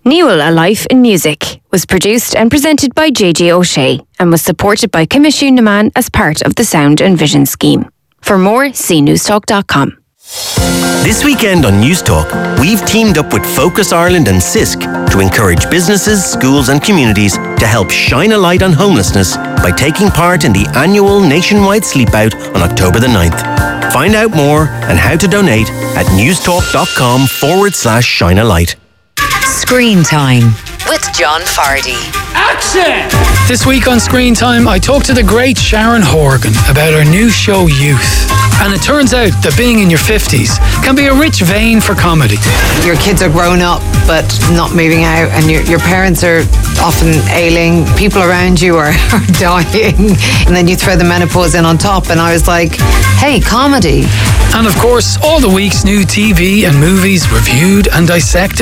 Newell, A Life in Music was produced and presented by JJ O'Shea and was supported by Commission Naman as part of the Sound and Vision scheme. For more, see newstalk.com. This weekend on News Talk, we've teamed up with Focus Ireland and CISC to encourage businesses, schools and communities to help shine a light on homelessness by taking part in the annual nationwide sleep out on October the 9th. Find out more and how to donate at newstalk.com/shine-a-light. Screen Time with John Fardy. Action! This week on Screen Time, I talked to the great Sharon Horgan about her new show Youth. And it turns out that being in your 50s can be a rich vein for comedy. Your kids are grown up but not moving out, and your parents are often ailing, people around you are dying, and then you throw the menopause in on top, and I was like, hey, comedy. And of course, all the week's new TV and movies reviewed and dissected